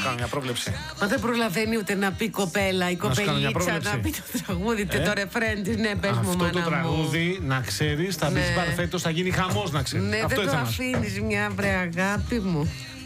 κάνω μια πρόβλεψη. Μα δεν προλαβαίνει ούτε να πει κοπέλα, η κοπελίτσα να πει το τραγούδι, το ρεφρέν της. Ναι, πες μου, μάνα μου. Αυτό το τραγούδι, να ξέρεις, στα beach bar φέτος θα γίνει χαμός, να ξέρεις. Ναι, δεν το αφήνεις μια βρε αγάπη μου.